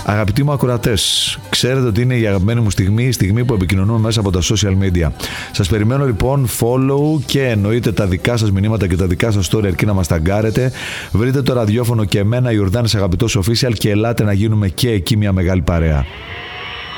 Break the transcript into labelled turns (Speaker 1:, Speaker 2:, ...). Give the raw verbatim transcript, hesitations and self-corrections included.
Speaker 1: Αγαπητοί μου ακροατές, ξέρετε ότι είναι η αγαπημένη μου στιγμή, η στιγμή που επικοινωνούμε μέσα από τα social media. Σας περιμένω λοιπόν follow και εννοείται τα δικά σας μηνύματα και τα δικά σας story, αρκεί να μας ταγκάρετε. Βρείτε το ραδιόφωνο και εμένα, Ιορδάνης Αγαπητός Official, και ελάτε να γίνουμε και εκεί μια μεγάλη παρέα.